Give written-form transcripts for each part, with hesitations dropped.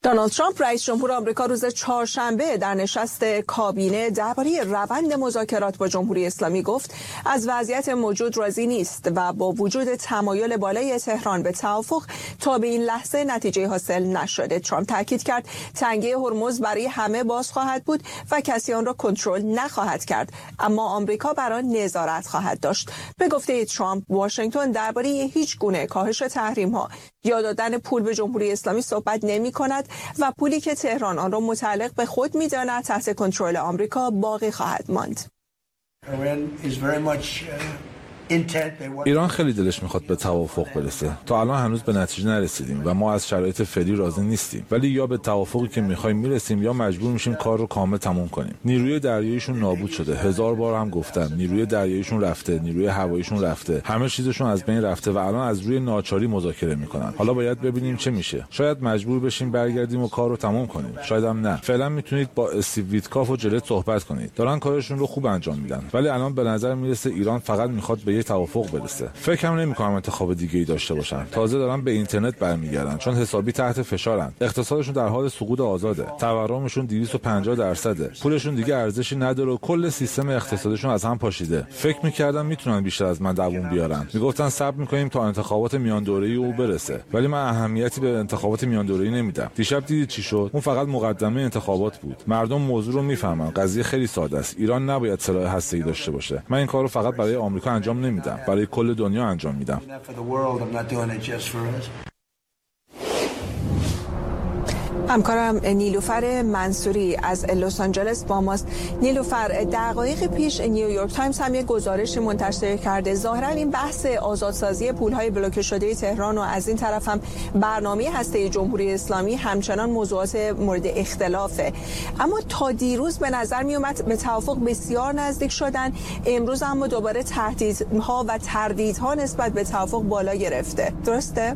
دونالد ترامپ رئیس جمهور آمریکا روز چهارشنبه در نشست کابینه درباره روند مذاکرات با جمهوری اسلامی گفت از وضعیت موجود راضی نیست و با وجود تمایل بالای تهران به توافق تا به این لحظه نتیجه حاصل نشده. ترامپ تاکید کرد تنگه هرمز برای همه باز خواهد بود و کسی آن را کنترل نخواهد کرد، اما آمریکا بر آن نظارت خواهد داشت. به گفته ترامپ، واشنگتن درباره هیچ گونه کاهش تحریم‌ها یا دادن پول به جمهوری اسلامی صحبت نمی‌کند و پولی که تهران آن را متعلق به خود می‌داند تحت کنترل آمریکا باقی خواهد ماند. ایران خیلی دلش میخواد به توافق برسه. تا الان هنوز به نتیجه نرسیدیم و ما از شرایط فعلی راضی نیستیم، ولی یا به توافقی که میخوایم میرسیم یا مجبور میشیم کار رو کامل تموم کنیم. نیروی دریاییشون نابود شده. 1000 بار هم گفتم نیروی دریاییشون رفته، نیروی هواییشون رفته، همه چیزشون از بین رفته و الان از روی ناچاری مذاکره میکنن. حالا باید ببینیم چه میشه. شاید مجبور بشیم برگردیم و کار رو تموم کنیم، شاید هم نه. فعلا میتونید با استیو ویتکاف و جلت صحبت کنید. دارن کارشون رو خوب انجام میدن، ولی الان به نظر میرسه ایران فقط میخواد به توافق برسه. فکرم نمی‌کنم انتخاب دیگه‌ای داشته باشن. تازه دارن به اینترنت برمیگردن چون حسابی تحت فشارن. اقتصادشون در حال سقوط آزاده. تورمشون 250%. پولشون دیگه ارزشی نداره و کل سیستم اقتصادشون از هم پاشیده. فکر می‌کردم میتونن بیشتر از من دووم بیارن. میگفتن صبر می‌کنیم تا انتخابات میان دوره‌ای او برسه. ولی من اهمیتی به انتخابات میان دوره‌ای نمیدم. دیشب دیدید چی شد؟ اون فقط مقدمه انتخابات بود. مردم موضوع رو میفهمن. قضیه خیلی ساده است. ایران نباید سلاح هسته‌ای داشته باشه. من این کارو فقط برای آمریکا انجام نمیدم. برای کل دنیا انجام میدم. همکارم نیلوفر منصوری از لس آنجلس با ماست. نیلوفر، دقایق پیش نیویورک تایمز هم یک گزارشی منتشر کرده. ظاهرا این بحث آزادسازی پولهای بلوکه شده تهران و از این طرف هم برنامه هسته جمهوری اسلامی همچنان موضوعات مورد اختلافه. اما تا دیروز به نظر می اومد به توافق بسیار نزدیک شدن. امروز اما دوباره تهدیدها و تردیدها نسبت به توافق بالا گرفته. درسته؟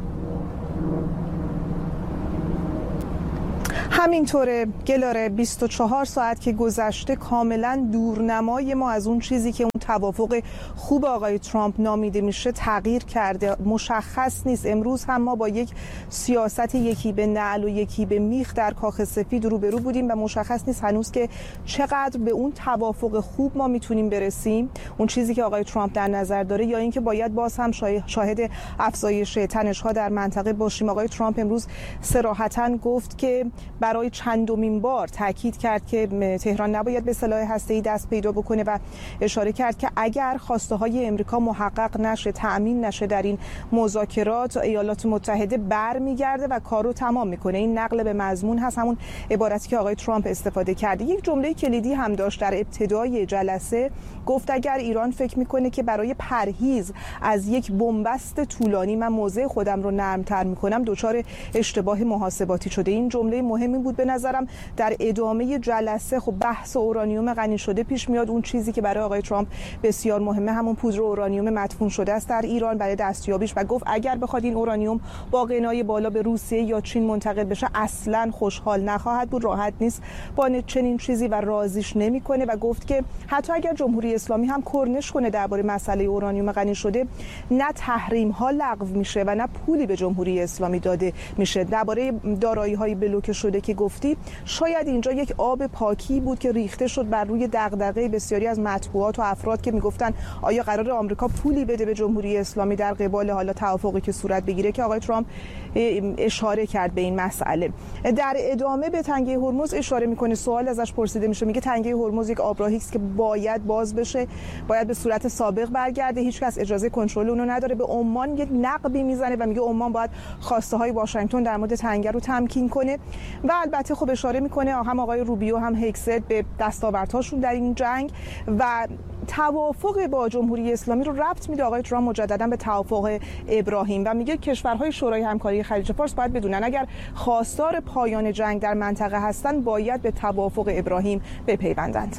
همینطوره گلاره. 24 ساعت که گذشته کاملا دورنمای ما از اون چیزی که اون توافق خوب آقای ترامپ نامیده میشه تغییر کرده. مشخص نیست. امروز هم ما با یک سیاست یکی به نعل و یکی به میخ در کاخ سفید روبرو بودیم و مشخص نیست هنوز که چقدر به اون توافق خوب ما میتونیم برسیم، اون چیزی که آقای ترامپ در نظر داره، یا اینکه باید باز هم شاهد افزایش تنش‌ها در منطقه باشیم. آقای ترامپ امروز صراحتاً گفت که برای چندمین بار تاکید کرد که تهران نباید به سلاح هسته‌ای دست پیدا بکنه و اشاره کرد که اگر خواسته های امریکا محقق نشه، تأمین نشه در این مذاکرات، ایالات متحده برمیگرده و کارو تمام میکنه. این نقل به مضمون هست، همون عبارتی که آقای ترامپ استفاده کرده. یک جمله کلیدی هم داشت در ابتدای جلسه، گفت اگر ایران فکر میکنه که برای پرهیز از یک بنبست طولانی من موضع خودم رو نرمتر میکنم، دچار اشتباه محاسباتی شده. این جمله مهمی بود به نظرم. در ادامه جلسه خب بحث اورانیوم غنی شده پیش میاد. اون چیزی که برای آقای ترامپ بسیار مهمه همون پودر اورانیوم مدفون شده است در ایران برای دستیابیش، و گفت اگر بخواد این اورانیوم با غنای بالا به روسیه یا چین منتقل بشه اصلا خوشحال نخواهد بود، راحت نیست با چنین چیزی و راضیش نمیکنه و گفت که حتی اگر جمهوری اسلامی هم کرنش کنه درباره مسئله اورانیوم غنی شده، نه تحریم ها لغو میشه و نه پولی به جمهوری اسلامی داده میشه. درباره دارایی های بلوکه شده که گفتی، شاید اینجا یک آب پاکی بود که ریخته شد بر روی دغدغه بسیاری از مطبوعات و افراد که میگفتن آیا قرار آمریکا پولی بده به جمهوری اسلامی در قبال حالا توافقی که صورت بگیره، که آقای ترامپ اشاره کرد به این مسئله. در ادامه به تنگه هرمز اشاره میکنه. سوال ازش پرسیده میشه، میگه تنگه هرمز یک آبراهی است که باید باز بشه، باید به صورت سابق برگرده، هیچ کس اجازه کنترل اون رو نداره. به عمان یک نقبی میزنه و میگه عمان باید خواسته های واشنگتن در مورد تنگه رو تمکین کنه. و البته خب اشاره میکنه هم آقای روبیو هم هگست به دستاوردهاشون در این جنگ و توافق با جمهوری اسلامی رو ربط میده آقای ترامپ مجددا به توافق ابراهیم و میگه کشورهای شورای همکاری خلیج فارس باید بدونن اگر خواستار پایان جنگ در منطقه هستن باید به توافق ابراهیم بپیوندند.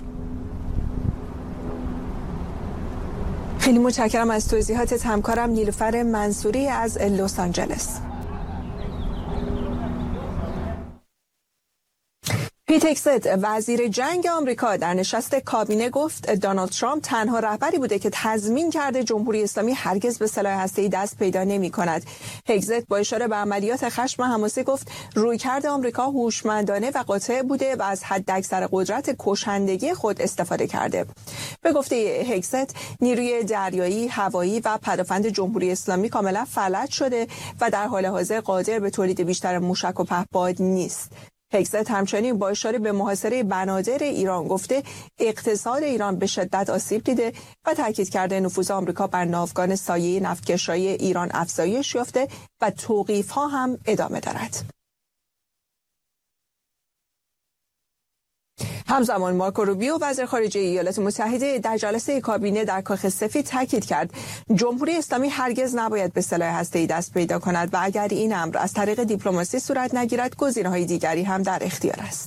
خیلی متشکرم از توضیحاتت همکارم نیلوفر منصوری از لس آنجلس. پیت هگست وزیر جنگ آمریکا در نشست کابینه گفت دونالد ترامپ تنها رهبری بوده که تضمین کرده جمهوری اسلامی هرگز به سلاح هسته‌ای دست پیدا نمی‌کند. هگست با اشاره به عملیات خشم حماسی گفت رویکرد آمریکا هوشمندانه و قاطع بوده و از حداکثر قدرت کشندگی خود استفاده کرده. به گفته هگست نیروی دریایی، هوایی و پدافند جمهوری اسلامی کاملا فلج شده و در حال حاضر قادر به تولید بیشتر موشک و پهپاد نیست. هگست همچنین با اشاره به محاصره بنادر ایران گفته اقتصاد ایران به شدت آسیب دیده و تاکید کرده نفوذ آمریکا بر ناوگان سایه نفتکشای ایران افزایش یافته و توقیف‌ها هم ادامه دارد. همزمان مارکو روبیو وزیر خارجه ایالات متحده در جلسه کابینه در کاخ سفید تاکید کرد جمهوری اسلامی هرگز نباید به سلاح هسته‌ای دست پیدا کند و اگر این امر از طریق دیپلماسی صورت نگیرد گزینه‌های دیگری هم در اختیار است.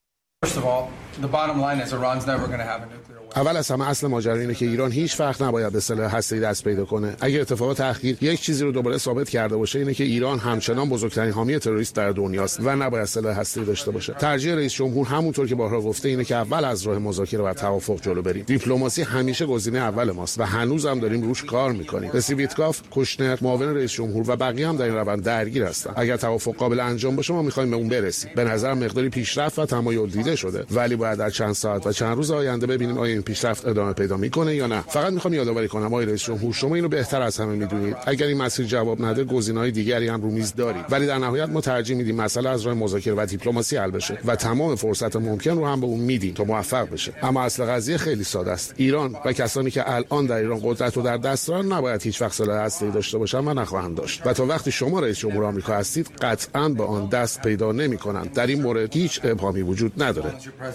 اول از همه اصل ماجرا اینه که ایران هیچ وقت نباید به سلاح هسته‌ای دست پیدا کنه. اگه اتفاق تحقیر یک چیزی رو دوباره ثابت کرده باشه اینه که ایران همچنان بزرگترین حامی تروریست در دنیاست و نباید سلاح هسته‌ای داشته باشه. ترجیح رئیس جمهور همونطور که بارها گفته اینه که اول از راه مذاکره و توافق جلو بریم. دیپلماسی همیشه گزینه اول ماست و هنوز هم داریم روش کار می‌کنیم. رسی ویتکاف، کوشنر، معاون رئیس جمهور و بقیه هم در این روند درگیر هستن. اگر توافق قابل انجام باشه ما می‌خوایم به اون برسیم. به نظر مقداری پیشرفت و تمایل دیده شده ولی باید در چند ساعت و چند روز آینده ببینیم آیا این پیشرفت ادامه پیدا میکنه یا نه. فقط میخوام یادآوری کنم آقای رئیس جمهور شما اینو بهتر از همه میدونید. اگر این مسیر جواب نده گزینه‌های دیگری هم رو میز دارید ولی در نهایت ما ترجیح میدیم مسئله از راه مذاکره و دیپلماسی حل بشه و تمام فرصت ممکن رو هم به اون میدیم تا موفق بشه. اما اصل قضیه خیلی ساده است. ایران و کسانی که الان در ایران قدرت رو در دست دارن نباید هیچ وقت سلاح هسته‌ای داشته باشن و نخواهند داشت. و تا وقتی شما رئیس جمهور آمریکا هستید قطعاً به آن دست پیدا نمی‌کنند. در این مورد هیچ ابهامی وجود نداره.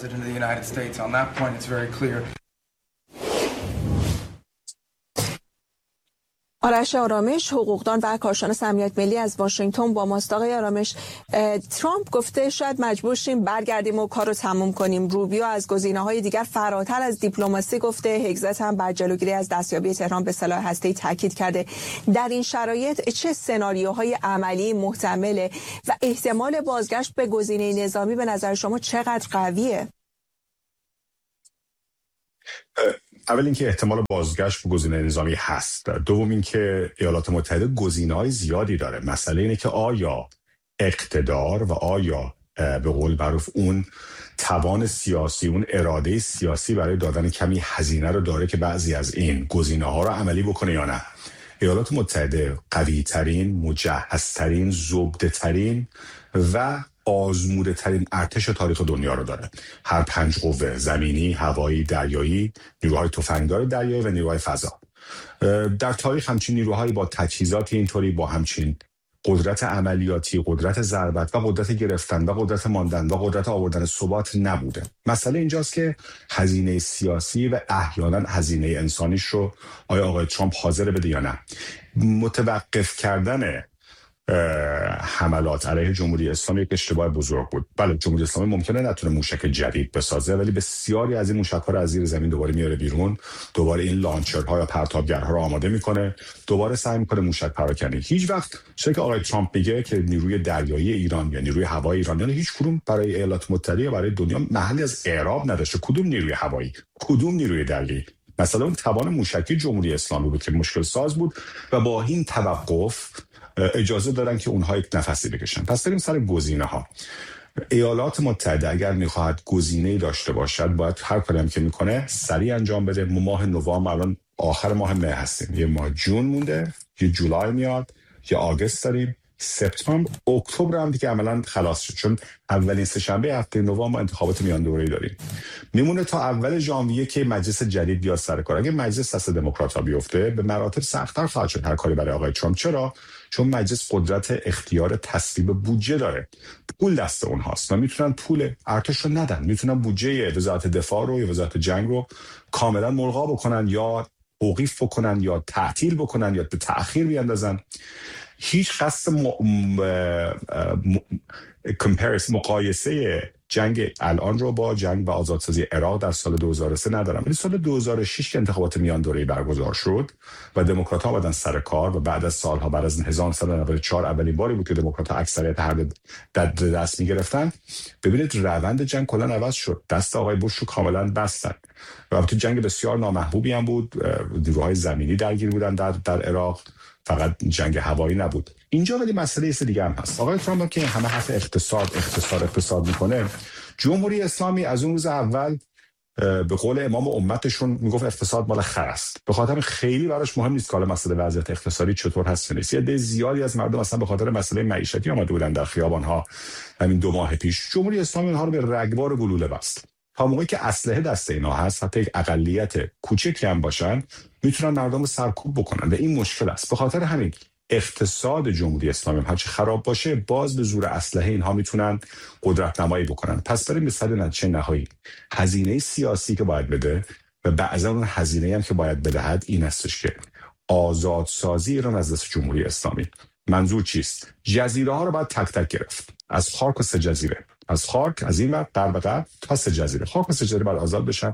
آرش آرامش حقوقدان و کارشناس امنیت ملی از واشنگتن با ماست. آقای آرامش، ترامپ گفته شاید مجبور شیم برگردیم و کار رو تموم کنیم. روبیو از گزینه‌های دیگر فراتر از دیپلماسی گفته. هگست هم بر جلوگیری از دستیابی تهران به سلاح هسته‌ای تاکید کرده. در این شرایط چه سناریوهای عملی محتمله و احتمال بازگشت به گزینه نظامی به نظر شما چقدر قویه؟ اول اینکه احتمال بازگشت به گزینه نظامی هست. دوم اینکه ایالات متحده گزینه‌های زیادی داره. مسئله اینه که آیا اقتدار و آیا به قول معروف اون توان سیاسی، اون اراده سیاسی برای دادن کمی هزینه رو داره که بعضی از این گزینه‌ها رو عملی بکنه یا نه. ایالات متحده قوی‌ترین، مجهزترین، زبده‌ترین و آزموده ترین ارتش تاریخ دنیا رو داره. هر 5 قوه، زمینی، هوایی، دریایی، نیروهای تفنگدار دریایی و نیروهای فضا. در تاریخ همچین نیروهایی با تجهیزات اینطوری، با همچین قدرت عملیاتی، قدرت ضربت و قدرت گرفتن و قدرت ماندن و قدرت آوردن ثبات نبوده. مسئله اینجاست که هزینه سیاسی و احیانا هزینه انسانیش رو آیا آقای ترامپ حاضر بده یا نه. متوقف کردن حملات علیه جمهوری اسلامی یک اشتباه بزرگ بود. بله جمهوری اسلامی ممکنه نتونه موشک جدید بسازه ولی بسیاری از این موشک‌ها رو از زیر زمین دوباره میاره بیرون، دوباره این لانچرها یا پرتابگرها رو آماده میکنه، دوباره سعی میکنه موشک پراکنی. هیچ وقت چه که آقای ترامپ میگه که نیروی دریایی ایران یا نیروی هوایی ایران، یعنی هیچ کدوم برای ایالات متحده یا برای دنیا محلی از اعراب نداشته. کدوم نیروی هوایی، کدوم نیروی دریایی. مثلا اون توان موشکی جمهوری اسلامی بود که مشکل ساز بود و با این توقف اجازه دارن که اونها یک نفسی بکشن. پس بریم سر گزینه‌ها. ایالات متحده اگر میخواهد گزینه‌ای داشته باشد باید هر کاری هم که میکنه سریع انجام بده. ماه نوامبر، الان آخر ماه مه هستیم، یه ماه جون مونده، یه جولای میاد، یه آگوست داریم، سپتامبر، اکتبر هم دیگه عملاً خلاص شد چون اولین سه‌شنبه هفته نوامبر ما انتخابات میان دوره‌ای داریم. میمونه تا اول ژانویه که مجلس جدید بیاد سر کار. اگه مجلس دست دموکرات‌ها بیفته به مراتب سخت‌تر خواهد شد هر کاری برای آقای ترامپ. چرا؟ چون مجلس قدرت اختیار تصویب بودجه داره. پول دست اونهاست و میتونن پول ارتش رو ندن، میتونن بودجه وزارت دفاع رو یا وزارت جنگ رو کاملا ملغا بکنن یا توقیف بکنن یا تعطیل بکنن یا به تأخیر بیاندازن. هیچ قصد مقایسه جنگ الان رو با جنگ و آزادسازی عراق در سال 2003 ندارم، ولی سال 2006 که انتخابات میان دوره‌ای برگزار شد و دموکرات‌ها اومدن سر کار و بعد از سالها، بعد از 1994 اولین باری بود که دموکرات‌ها اکثریت در دست می‌گرفتن، ببینید روند جنگ کلاً عوض شد. دست آقای بوش رو کاملاً بستن. و البته جنگ بسیار نامحبوبی هم بود، نیروهای زمینی درگیر بودن در عراق، فقط جنگ هوایی نبود. اینجا ولی مسئله ایست دیگه هم هست. آقای ترامپ که همه حرف اقتصاد میکنه، جمهوری اسلامی از اون روز اول به قول امام امتشون میگفت اقتصاد مال خر است. به خاطر خیلی براش مهم نیست که مسئله وضعیت اقتصادی چطور هست نیست. یه عده زیادی از مردم اصلا به خاطر مسئله معیشتی آمده بودن در خیابان‌ها همین 2 ماه پیش. جمهوری اسلامی اینها رو به رگبار گلوله بست. تا موقعی که اسلحه دست اینا هست، حتی یک اقلیت کوچکی هم باشن، میتونن مردم رو سرکوب بکنن و این مشکل است. به خاطر همین اقتصاد جمهوری اسلامی هرچی خراب باشه، باز به زور اسلحه اینها میتونن قدرت نمایی بکنن. پس بریم به سر نتیجه نهایی. هزینه سیاسی که باید بده و بعضا اون هزینه هم که باید بدهد این هستش که آزادسازی ایران از دست جمهوری اسلامی. منظور چیست؟ جزیره ها رو باید تک تک گرفت، از خاک و 3 جزیره، از خاک از این وقت غرب غرب تا 3 جزیره، خاک و 3 جزیره باید آزاد بشن.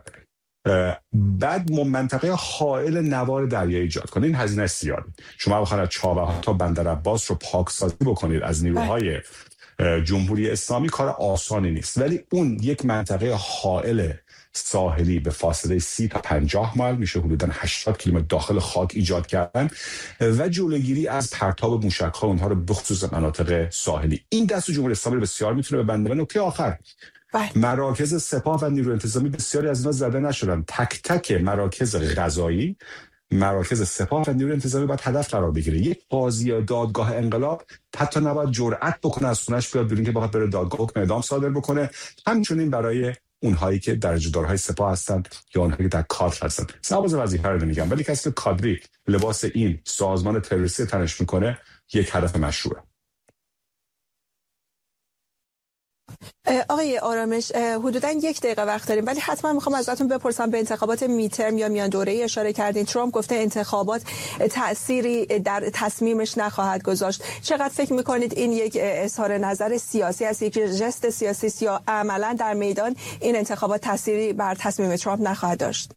بعد منطقه حائل نوار دریایی ایجاد کنید. این هزینه زیاده. شما بخواید چابهار تا بندر عباس رو پاکسازی بکنید از نیروهای جمهوری اسلامی، کار آسانی نیست، ولی اون یک منطقه حائل ساحلی به فاصله 30 تا 50 مایل میشه، حدوداً 80 کیلومتر داخل خاک ایجاد کردن و جلوگیری از پرتاب موشک‌ها اونها رو به خصوص مناطق ساحلی. این دست جمهوری اسلامی بسیار میتونه ببنده. و نکته آخر، مراکز سپاه و نیروی انتظامی بسیاری از اینا زده نشدن. تک تک مراکز قضایی، مراکز سپاه و نیروی انتظامی باید هدف قرار بگیره. یک قاضی دادگاه انقلاب حتی نباید جرأت بکنه از خونش بیاد بیرون که بخواد بره دادگاه حکم اعدام صادر بکنه. همچنین برای اونهایی که درجه دارهای سپاه هستند یا اونهایی که در کادر هستند. سرباز وظیفه رو نمیگم، ولی کسی که کادری لباس این سازمان تروریستی تنش میکنه یک هدف مشروعه. آقای آرامش، حدوداً 1 دقیقه وقت داریم، ولی حتما میخوام ازتون بپرسم، به انتخابات میترم یا میان دوره‌ای اشاره کردین. ترامپ گفته انتخابات تأثیری در تصمیمش نخواهد گذاشت. چقدر فکر میکنید این یک اظهار نظر سیاسی است، یک ژست سیاسی است، یا عملاً در میدان این انتخابات تأثیری بر تصمیم ترامپ نخواهد داشت؟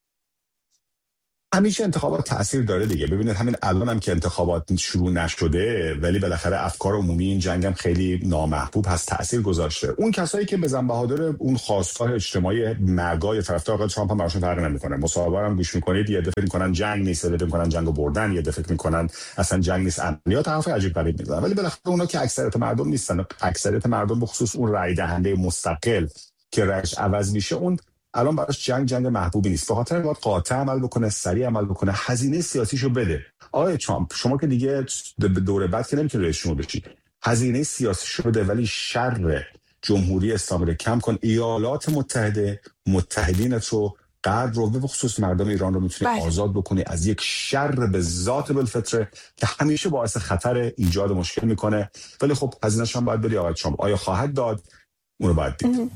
همیشه انتخابات تأثیر داره دیگه. ببینید همین الان هم که انتخابات شروع نشده، ولی بالاخره افکار عمومی این جنگ هم خیلی نامحبوب هست، تأثیر گذاشته. اون کسایی که بزن بهادر اون خواستگاه اجتماعی مرگای طرفدار آقای ترامپ هم براشون فرق نمیکنه. مصاحبه هم گوش میکنید، یه دفعه میکنن جنگ نیست، یه دفعه میکنن جنگو بردن، یه دفعه میکنن اصلا جنگ نیست، عملیات، حرف عجیب غریب میزنن. ولی بالاخره اونا که اکثریت مردم نیستن، اکثریت مردم به خصوص اون رای دهنده مستقل که رأیش عوض میشه، اون الان براش جنگ محبوبی نیست. به خاطر باید قاطع عمل بکنه، سریع عمل بکنه، هزینه سیاسیشو بده. آقای ترامپ شما که دیگه به دور بعد که نمیتونی رئیس جمهور بشی، هزینه سیاسیشو بده، ولی شر جمهوری اسلامی رو کم کن. ایالات متحده متحدینت رو غرب رو به خصوص مردم ایران رو میتونی آزاد بکنی از یک شر به ذات بالفطره که همیشه باعث خطر ایجاد مشکل میکنه. ولی خب هزینه‌ش هم باید بدی. آقای ترامپ آیا خواهد داد؟ اون رو باید دید.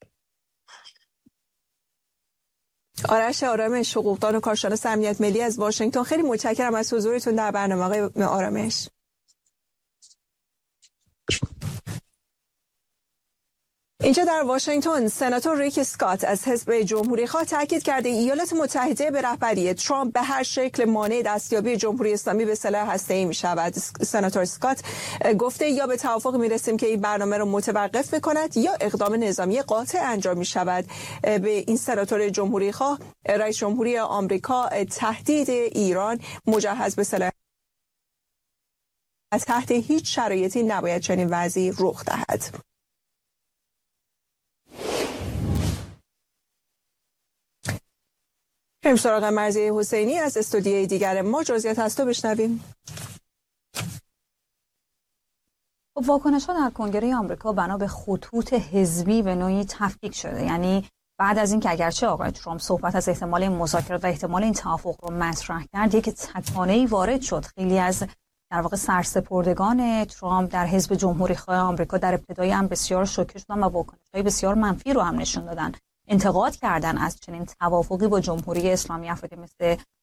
آرش آرامش، حقوقدان و کارشناس امنیت ملی از واشنگتن، خیلی متشکرم از حضورتون در برنامه. آقای آرامش، اینجا در واشنگتن سناتور ریک اسکات از حزب جمهوری‌خواه تاکید کرده ایالات متحده به رهبری ترامپ به هر شکل مانع دستیابی جمهوری اسلامی به سلاح هسته‌ای می‌شود. سناتور اسکات گفته یا به توافق می‌رسیم که این برنامه را متوقف بکند یا اقدام نظامی قاطع انجام می‌شود. به این سناتور جمهوری‌خواه رئیس جمهوری آمریکا تهدید ایران مجهز به سلاح تحت هیچ شرایطی نباید چنین وضعی رخ دهد. بریم سراغ مرضیه حسینی از استودیوی دیگر ما. جزئیات از تو بشنویم. واکنش‌ها در کنگره آمریکا بنا به خطوط حزبی به نوعی تفکیک شده. یعنی بعد از اینکه اگرچه آقای ترامپ صحبت از احتمال این مذاکرات و احتمال این توافق رو مطرح کرد، یک تکانه‌ای وارد شد. خیلی از در واقع سرسپردگان ترامپ در حزب جمهوری‌خواه آمریکا در ابتدای هم بسیار شوکه شدن و واکنش‌های بسیار منفی رو هم نشون دادن. انتقاد کردن از چنین توافقی با جمهوری اسلامی. افرادی مثل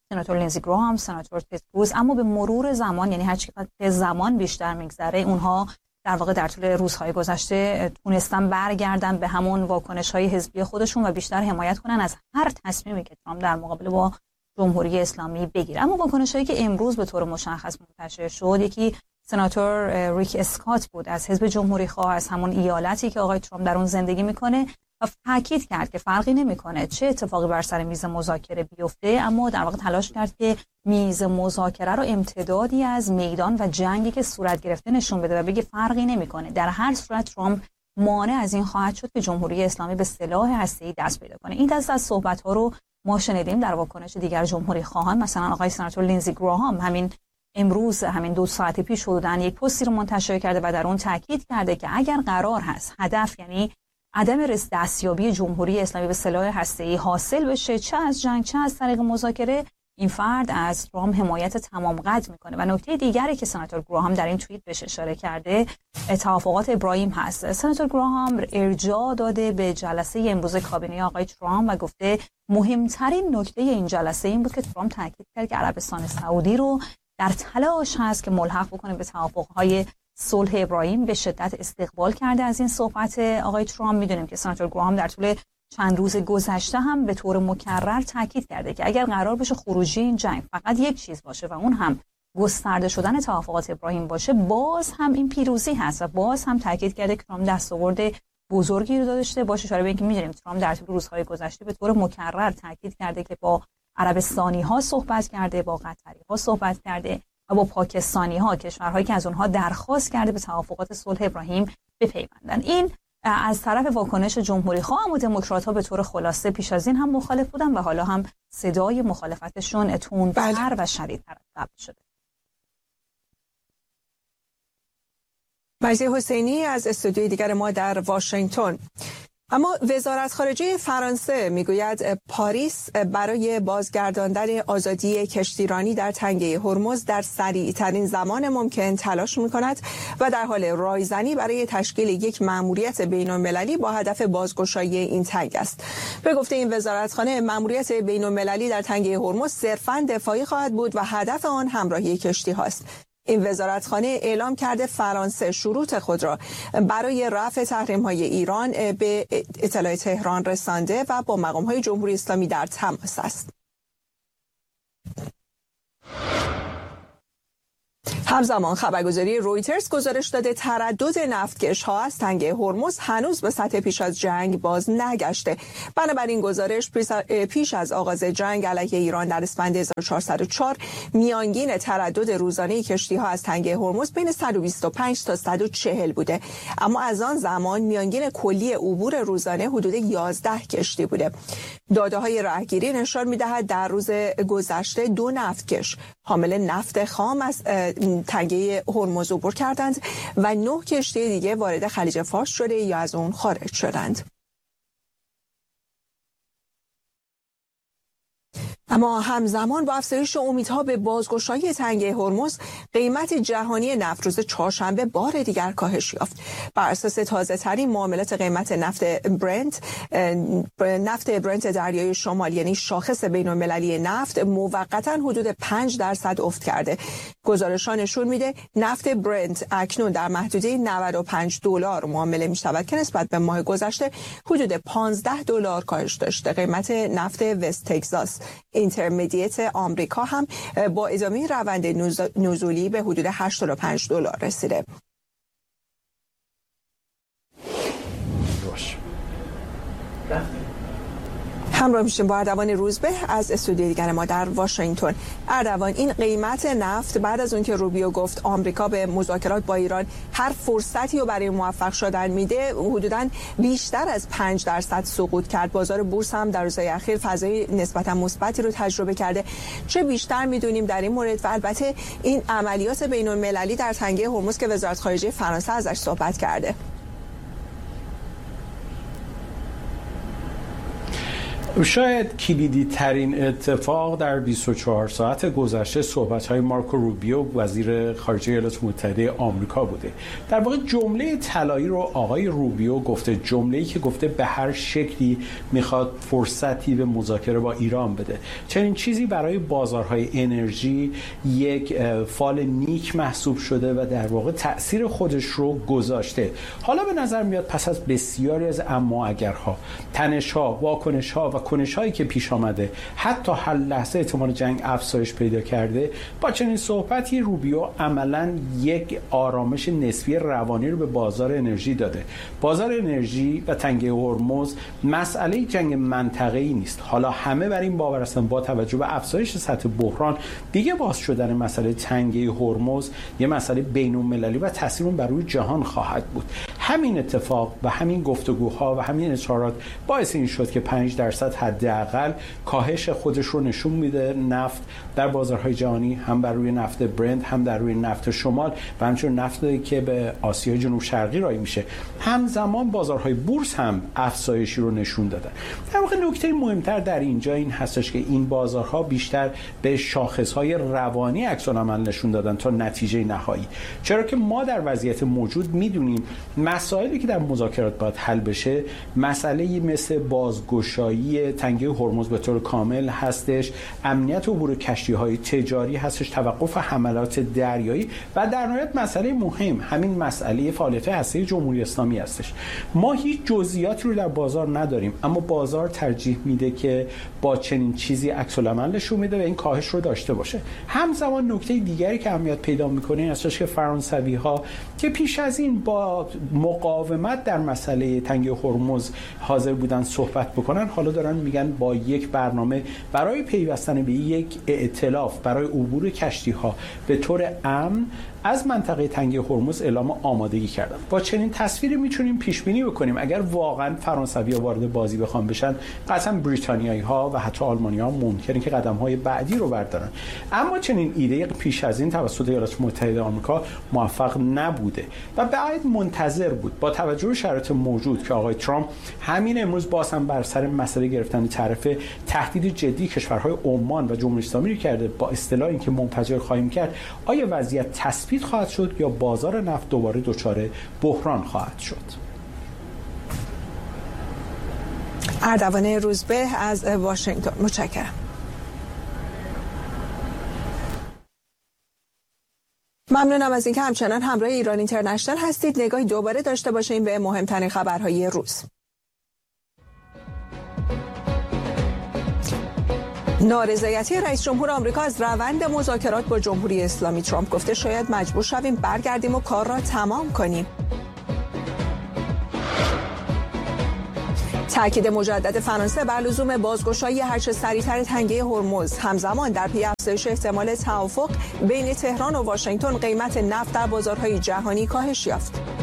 سناتور لینزی گراهام، سناتور تد کروز. اما به مرور زمان، یعنی هر چقدر زمان بیشتر میگذره، اونها در واقع در طول روزهای گذشته تونستن برگردن به همون واکنش‌های حزبی خودشون و بیشتر حمایت کنن از هر تصمیمی که ترامپ در مقابله با جمهوری اسلامی بگیره. اما واکنش‌هایی که امروز به طور مشخص منتشر شد، یکی سناتور ریک اسکات بود از حزب جمهوری خواه، از همون ایالتی که آقای ترامپ در اون زندگی میکنه، و تاکید کرد که فرقی نمیکنه چه اتفاقی بر سر میز مذاکره بیفته، اما در واقع تلاش کرد که میز مذاکره رو امتدادی از میدان و جنگی که صورت گرفته نشون بده و بگه فرقی نمیکنه، در هر صورت ترامپ مانع از این خواهد شد که جمهوری اسلامی به سلاح هسته‌ای دست پیدا کنه. این دست از صحبت‌ها رو ما شنیدیم در واکنش دیگر جمهوری خواهان، مثلا آقای سناتور لینزی گراهام همین امروز، همین 2 ساعت پیش حدوداً یک پستی رو منتشر کرده و در اون تاکید کرده که اگر قرار هست هدف، یعنی عدم دستیابی جمهوری اسلامی به سلاح هسته‌ای حاصل بشه، چه از جنگ چه از طریق مذاکره، این فرد از ترامپ حمایت تمام قد میکنه. و نکته دیگری که سناتور گراهام در این توییت بهش اشاره کرده توافقات ابراهیم هست. سناتور گراهام ارجاع داده به جلسه امروز کابینه آقای ترامپ و گفته مهمترین نکته این جلسه این بود که ترامپ تاکید کرد که عربستان سعودی رو در تلاش هست که ملحق بکنه به توافقهای صلح ابراهیم. به شدت استقبال کرده از این صحبت آقای ترامپ. میدونیم که سناتور گراهام در طول چند روز گذشته هم به طور مکرر تاکید کرده که اگر قرار بشه خروجی این جنگ فقط یک چیز باشه و اون هم گسترده شدن توافقات ابراهیم باشه، باز هم این پیروزی هست و باز هم تاکید کرده که ترامپ دستاورد بزرگی رو داشته. باشه اشاره به اینکه می‌دونیم ترامپ در طول روزهای گذشته به طور مکرر تاکید کرده که با عربستانی‌ها صحبت کرده، با قطری‌ها صحبت کرده و با پاکستانی‌ها، کشورهایی که از اونها درخواست کرده به توافقات صلح ابراهیم بپیوندن. این از طرف واکنش جمهوری خواه و دموکرات‌ها به طور خلاصه پیش از این هم مخالف بودن و حالا هم صدای مخالفتشون تندتر و شدیدتر از قبل شده. مجدی حسینی از استودیوی دیگر ما در واشنگتن. اما وزارت خارجه فرانسه میگوید پاریس برای بازگرداندن آزادی کشتیرانی در تنگه هرمز در سریعترین زمان ممکن تلاش میکند و در حال رایزنی برای تشکیل یک مأموریت بین‌المللی با هدف بازگشایی این تنگ است. به گفته این وزارتخانه، مأموریت بین‌المللی در تنگه هرمز صرفاً دفاعی خواهد بود و هدف آن همراهی کشتی هاست. این وزارتخانه اعلام کرده فرانسه شروط خود را برای رفع تحریم‌های ایران به اطلاع تهران رسانده و با مقام‌های جمهوری اسلامی در تماس است. همزمان خبرگزاری رویترز گزارش داده تردد نفتکش‌ها از تنگه هرمز هنوز به سطح پیش از جنگ باز نگشته. بنابراین گزارش پیش از آغاز جنگ علیه ایران در اسفند 1404 میانگین تردد روزانه کشتی‌ها از تنگه هرمز بین 125 تا 140 بوده، اما از آن زمان میانگین کلی عبور روزانه حدود 11 کشتی بوده. داده‌های راهگیری نشان می‌دهد در روز گذشته 2 نفتکش حامل نفت خام از تنگه هرمز عبور کردند و 9 کشتی دیگه وارد خلیج فارس شده یا از اون خارج شدند. اما همزمان با افزایش امیدها به بازگشایی تنگه هرمز، قیمت جهانی نفت روز چهارشنبه بار دیگر کاهش یافت. بر اساس تازه‌ترین معاملات قیمت نفت برنت دریای شمال، یعنی شاخص بین‌المللی نفت، موقتاً حدود 5% افت کرده. گزارش‌ها نشون میده نفت برنت اکنون در محدوده $95 معامله می‌شود که نسبت به ماه گذشته حدود $15 کاهش داشته. قیمت نفت وست تگزاس اینترمدیت آمریکا هم با ادامه روند نزولی به حدود $85 رسیده. همراه میشیم با اردوان روزبه از استودیوی دیگر ما در واشنگتن. اردوان، این قیمت نفت بعد از اون که روبیو گفت آمریکا به مذاکرات با ایران هر فرصتی رو برای موفق شدن میده، حدوداً بیشتر از 5% سقوط کرد. بازار بورس هم در روزهای اخیر فضای نسبتاً مثبتی رو تجربه کرده. چه بیشتر میدونیم در این مورد و البته این عملیات بین‌المللی در تنگه هرمز که وزارت خارجه فرانسه ازش صحبت کرده؟ شاید کلیدی ترین اتفاق در 24 ساعت گذشته صحبت‌های مارکو روبیو وزیر خارجه ایالات متحده آمریکا بوده. در واقع جمله طلایی رو آقای روبیو گفته، جمله‌ای که گفته به هر شکلی میخواد فرصتی به مذاکره با ایران بده. چنین چیزی برای بازارهای انرژی یک فال نیک محسوب شده و در واقع تأثیر خودش رو گذاشته. حالا به نظر میاد پس از بسیاری از اما اگرها، تنش‌ها، واکنش‌ها و کنش‌هایی که پیش آمده، حتی هر لحظه احتمال جنگ افزایش پیدا کرده، با چنین صحبتی روبیو عملاً یک آرامش نسبی روانی رو به بازار انرژی داده. بازار انرژی و تنگه هرمز مسئله جنگ منطقه‌ای نیست. حالا همه بر این باور هستند با توجه به افزایش سطح بحران، دیگه باز شدن مسئله تنگه هرمز یه مسئله بین‌المللی و تأثیر اون بر روی جهان خواهد بود. همین اتفاق و همین گفتگوها و همین اظهارات باعث این شد که 5% حداقل کاهش خودش رو نشون میده نفت در بازارهای جهانی، هم بر روی نفت برنت، هم در روی نفت شمال و همچنین نفتی که به آسیای جنوب شرقی راه میشه. همزمان بازارهای بورس هم افزایشی رو نشون دادن. در واقع نکته مهمتر در اینجا این هستش که این بازارها بیشتر به شاخصهای روانی عکس العمل نشون دادن تا نتیجه نهایی، چرا که ما در وضعیت موجود میدونیم مسائلی که در مذاکرات باید حل بشه، مسئله‌ای مثل بازگشایی تنگه هرمز به طور کامل هستش، امنیت عبور کشتی‌های تجاری هستش، توقف حملات دریایی و در نهایت مسئله مهم همین مسئله فعالیت هسته‌ای جمهوری اسلامی هستش. ما هیچ جزئیاتی رو در بازار نداریم، اما بازار ترجیح میده که با چنین چیزی عکس العمل نشون میده و این کاهش رو داشته باشه. همزمان نکته دیگری که اهمیت پیدا می‌کنه این هستش که فرانسوی‌ها که پیش از این با مقاومت در مسئله تنگه هرمز حاضر بودن صحبت بکنن، حالا دارن میگن با یک برنامه برای پیوستن به یک ائتلاف برای عبور کشتی‌ها به طور امن از منطقه تنگه هرمز اعلام آمادگی کردن. با چنین تصویری میتونیم پیش بینی بکنیم اگر واقعا فرانسوی‌ها وارد بازی بخوان بشن، قطعا بریتانیایی‌ها و حتی آلمانی‌ها ممکنه که قدم‌های بعدی رو بردارن. اما چنین ایده پیش از این توسط ایالات متحده آمریکا موفق نبوده و باید منتظر بود با توجه به شرایط موجود که آقای ترامپ همین امروز باز هم بر سر مسئله گرفتن طرف تهدید جدی کشورهای عمان و جمهوری اسلامی رو کرده با اصطلاح اینکه منفجر خواهیم کرد، آیا وضعیت تثبیت خواهد شد یا بازار نفت دوباره دچار بحران خواهد شد؟ اردوان روزبه از واشنگتن، متشکرم. ممنونم از اینکه همچنان همراه ایران اینترنشنال هستید. نگاهی دوباره داشته باشیم به مهمترین خبرهای روز. نارضایتی رئیس جمهور آمریکا از روند مذاکرات با جمهوری اسلامی. ترامپ گفته شاید مجبور شویم برگردیم و کار را تمام کنیم. تأکید مجدد فرانسه بر لزوم بازگشایی هرچه سریعتر تنگه هرمز. همزمان در پی افزایش احتمال توافق بین تهران و واشنگتن، قیمت نفت در بازارهای جهانی کاهش یافت.